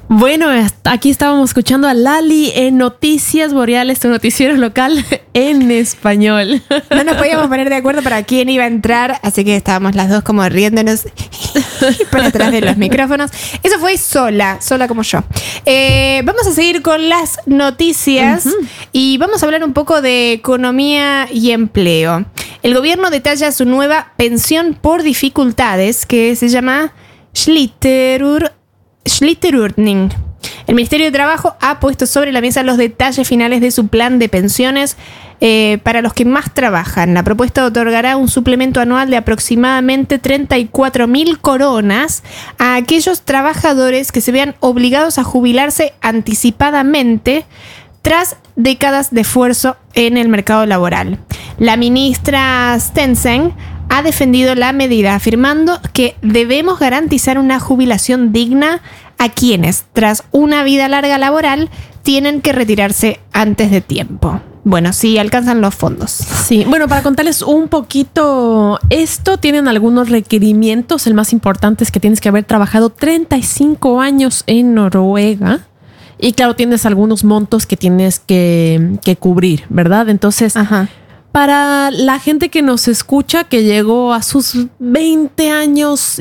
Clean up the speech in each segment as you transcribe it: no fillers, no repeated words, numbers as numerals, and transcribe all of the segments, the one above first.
Bueno, aquí estábamos escuchando a Lali en Noticias Boreales, tu noticiero local en español. No nos podíamos poner de acuerdo para quién iba a entrar, así que estábamos las dos como riéndonos por detrás de los micrófonos. Eso fue sola como yo. Vamos a seguir con las noticias y vamos a hablar un poco de economía y empleo. El gobierno detalla su nueva pensión por dificultades que se llama Schlitterurning. El Ministerio de Trabajo ha puesto sobre la mesa los detalles finales de su plan de pensiones para los que más trabajan. La propuesta otorgará un suplemento anual de aproximadamente 34.000 coronas a aquellos trabajadores que se vean obligados a jubilarse anticipadamente tras décadas de esfuerzo en el mercado laboral. La ministra Stensen ha defendido la medida, afirmando que debemos garantizar una jubilación digna a quienes, tras una vida larga laboral, tienen que retirarse antes de tiempo. Bueno, sí, alcanzan los fondos. Sí, bueno, para contarles un poquito esto, tienen algunos requerimientos. El más importante es que tienes que haber trabajado 35 años en Noruega. Y claro, tienes algunos montos que tienes que cubrir, ¿verdad? Entonces, para la gente que nos escucha, que llegó a sus 20 años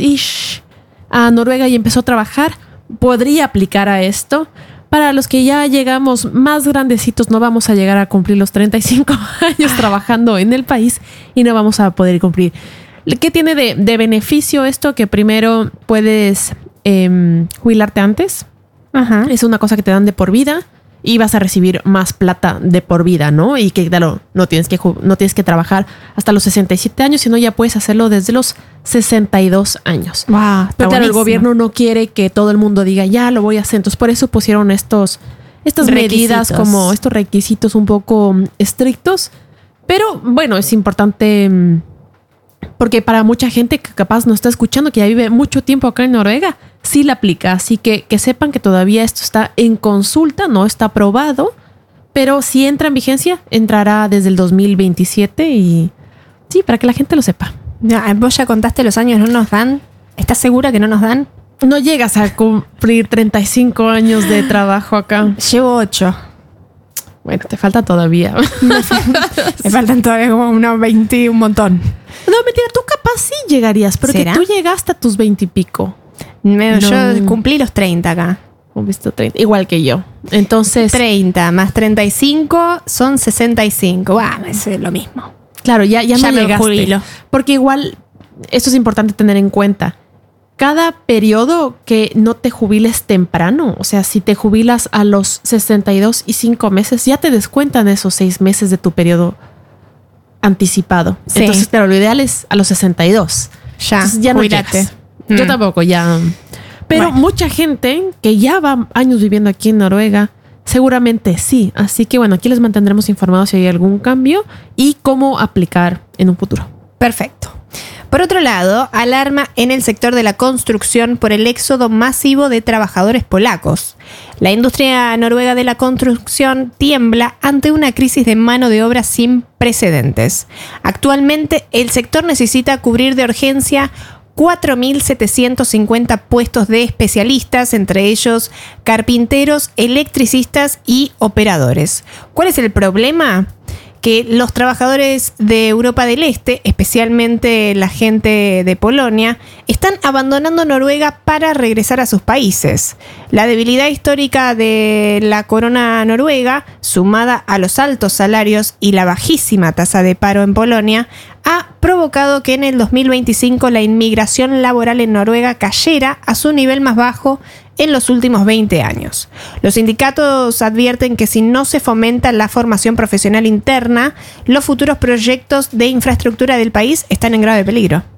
a Noruega y empezó a trabajar, podría aplicar a esto. Para los que ya llegamos más grandecitos, no vamos a llegar a cumplir los 35 años trabajando en el país y no vamos a poder cumplir. ¿Qué tiene de beneficio esto? Que primero puedes jubilarte antes. Es una cosa que te dan de por vida y vas a recibir más plata de por vida, ¿no? Y que, claro, no tienes que trabajar hasta los 67 años, sino ya puedes hacerlo desde los 62 años. Wow, pero claro, el gobierno no quiere que todo el mundo diga, ya lo voy a hacer. Entonces, por eso pusieron estas medidas, como estos requisitos un poco estrictos. Pero, bueno, es importante porque para mucha gente que capaz no está escuchando, que ya vive mucho tiempo acá en Noruega, sí la aplica. Así que sepan que todavía esto está en consulta, no está aprobado, pero si entra en vigencia, entrará desde el 2027 y sí, para que la gente lo sepa. Vos ya contaste los años, ¿no nos dan? ¿Estás segura que no nos dan? No llegas a cumplir 35 años de trabajo acá. Llevo 8. Bueno, te falta todavía. Me faltan todavía como unos 20, un montón. No, mentira, tú capaz sí llegarías, porque ¿será? Tú llegaste a tus 20 y pico. Yo cumplí los 30 acá. Visto 30, igual que yo. Entonces 30 más 35 son 65. Es lo mismo. Claro, ya no llegaste. Jubilo. Porque igual, esto es importante tener en cuenta. Cada periodo que no te jubiles temprano, o sea, si te jubilas a los 62 y 5 meses, ya te descuentan esos 6 meses de tu periodo anticipado. Sí. Entonces, pero lo ideal es a los 62. Ya no llegas. Yo tampoco, ya. Pero mucha gente que ya va años viviendo aquí en Noruega, seguramente sí. Así que bueno, aquí les mantendremos informados si hay algún cambio y cómo aplicar en un futuro. Perfecto. Por otro lado, alarma en el sector de la construcción por el éxodo masivo de trabajadores polacos. La industria noruega de la construcción tiembla ante una crisis de mano de obra sin precedentes. Actualmente, el sector necesita cubrir de urgencia 4.750 puestos de especialistas, entre ellos carpinteros, electricistas y operadores. ¿Cuál es el problema? Que los trabajadores de Europa del Este, especialmente la gente de Polonia, están abandonando Noruega para regresar a sus países. La debilidad histórica de la corona noruega, sumada a los altos salarios y la bajísima tasa de paro en Polonia, ha provocado que en el 2025 la inmigración laboral en Noruega cayera a su nivel más bajo en los últimos 20 años. Los sindicatos advierten que si no se fomenta la formación profesional interna, los futuros proyectos de infraestructura del país están en grave peligro.